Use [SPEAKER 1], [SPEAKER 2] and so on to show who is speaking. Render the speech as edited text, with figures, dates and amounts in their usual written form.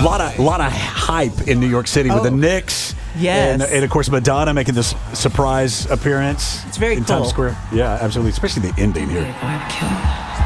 [SPEAKER 1] lot of hype in New York City with the Knicks.
[SPEAKER 2] Yes.
[SPEAKER 1] And of course, Madonna making this surprise appearance.
[SPEAKER 2] It's very
[SPEAKER 1] in
[SPEAKER 2] cool.
[SPEAKER 1] Times Square. Yeah, absolutely. Especially the ending here.
[SPEAKER 3] We're going to kill